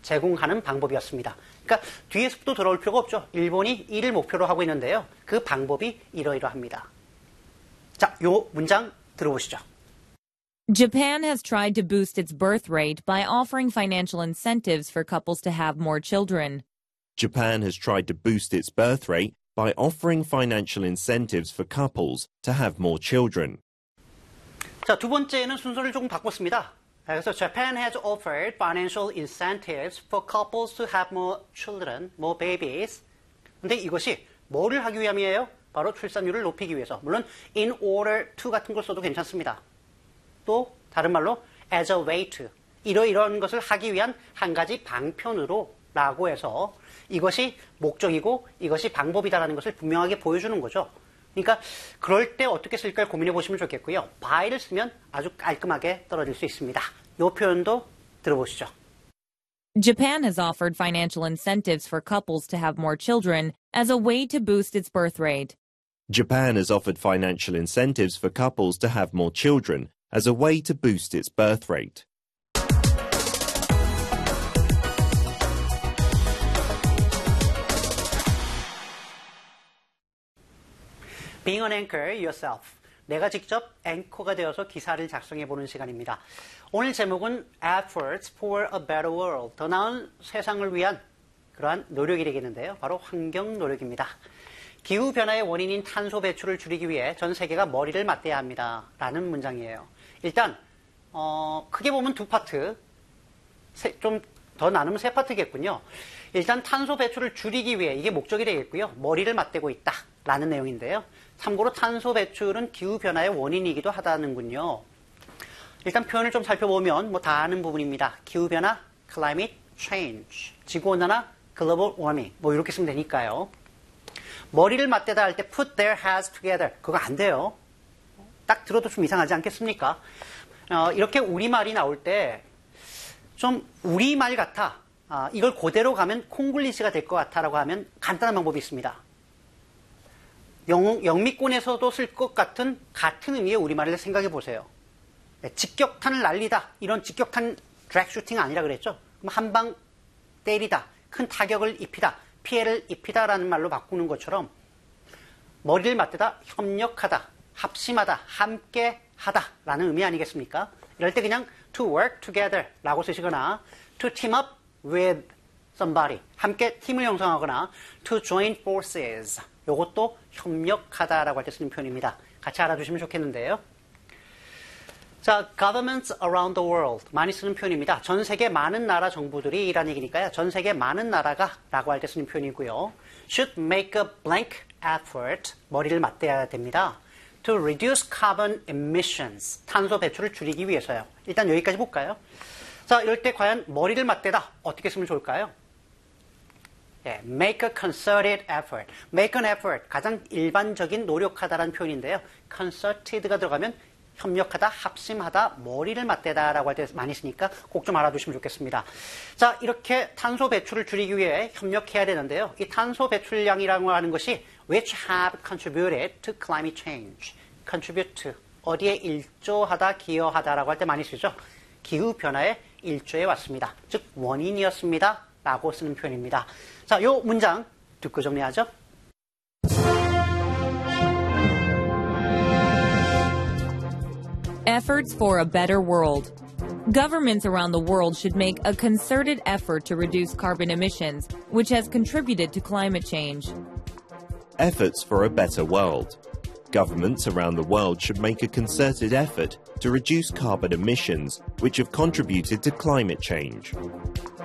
제공하는 방법이었습니다. 그러니까 뒤에서부터 돌아올 필요가 없죠. 일본이 이를 목표로 하고 있는데요. 그 방법이 이러이러합니다. 자, 요 문장 들어보시죠. Japan has tried to boost its birth rate by offering financial incentives for couples to have more children. Japan has tried to boost its birth rate by offering financial incentives for couples to have more children. 자, 두 번째는 순서를 조금 바꿨습니다. 그래서 Japan has offered financial incentives for couples to have more children, more babies. 근데 이것이 뭐를 하기 위함이에요? 바로 출산율을 높이기 위해서. 물론 in order to 같은 걸 써도 괜찮습니다. 또 다른 말로 as a way to. 이러이러한 것을 하기 위한 한 가지 방편으로 라고 해서 이것이 목적이고 이것이 방법이다라는 것을 분명하게 보여주는 거죠. 그러니까 그럴 때 어떻게 쓸까 고민해 보시면 좋겠고요. by를 쓰면 아주 깔끔하게 떨어질 수 있습니다. 이 표현도 들어보시죠. Japan has offered financial incentives for couples to have more children as a way to boost its birth rate. Japan has offered financial incentives for couples to have more children as a way to boost its birth rate. Being an anchor yourself. 내가 직접 앵커가 되어서 기사를 작성해보는 시간입니다. 오늘 제목은 Efforts for a Better World. 더 나은 세상을 위한 그러한 노력이 되겠는데요. 바로 환경 노력입니다. 기후변화의 원인인 탄소 배출을 줄이기 위해 전 세계가 머리를 맞대야 합니다. 라는 문장이에요. 일단 크게 보면 두 파트, 좀 더 나누면 세 파트겠군요. 일단 탄소 배출을 줄이기 위해 이게 목적이 되겠고요. 머리를 맞대고 있다. 라는 내용인데요. 참고로 탄소 배출은 기후변화의 원인이기도 하다는군요. 일단 표현을 좀 살펴보면 뭐 다 아는 부분입니다. 기후변화, climate change, 지구온난화, global warming 뭐 이렇게 쓰면 되니까요. 머리를 맞대다 할 때 put their heads together 그거 안 돼요. 딱 들어도 좀 이상하지 않겠습니까? 이렇게 우리말이 나올 때 좀 우리말 같아. 이걸 그대로 가면 콩글리시가 될 것 같아라고 하면 간단한 방법이 있습니다. 영미권에서도 쓸 것 같은 의미의 우리말을 생각해 보세요. 직격탄을 날리다. 이런 직격탄 드랙 슈팅 아니라 그랬죠? 그럼 한 방 때리다. 큰 타격을 입히다. 피해를 입히다라는 말로 바꾸는 것처럼 머리를 맞대다, 협력하다, 합심하다, 함께하다라는 의미 아니겠습니까? 이럴 때 그냥 to work together라고 쓰시거나 to team up with somebody, 함께 팀을 형성하거나 to join forces, 이것도 협력하다라고 할 때 쓰는 표현입니다. 같이 알아두시면 좋겠는데요. 자, governments around the world 많이 쓰는 표현입니다. 전 세계 많은 나라 정부들이 이란 얘기니까요. 전 세계 많은 나라가 라고 할 때 쓰는 표현이고요. should make a blank effort 머리를 맞대야 됩니다. to reduce carbon emissions 탄소 배출을 줄이기 위해서요. 일단 여기까지 볼까요? 자, 이럴 때 과연 머리를 맞대다 어떻게 쓰면 좋을까요? 예, make a concerted effort. make an effort 가장 일반적인 노력하다라는 표현인데요. concerted가 들어가면 협력하다, 합심하다, 머리를 맞대다라고 할 때 많이 쓰니까 꼭 좀 알아두시면 좋겠습니다. 자, 이렇게 탄소 배출을 줄이기 위해 협력해야 되는데요. 이 탄소 배출량이라고 하는 것이 which have contributed to climate change. contribute to. 어디에 일조하다, 기여하다라고 할 때 많이 쓰죠. 기후변화의 일조에 왔습니다. 즉 원인이었습니다. 라고 쓰는 표현입니다. 자, 요 문장 듣고 정리하죠. Efforts for a better world. Governments around the world should make a concerted effort to reduce carbon emissions, which has contributed to climate change. Efforts for a better world. Governments around the world should make a concerted effort to reduce carbon emissions, which have contributed to climate change.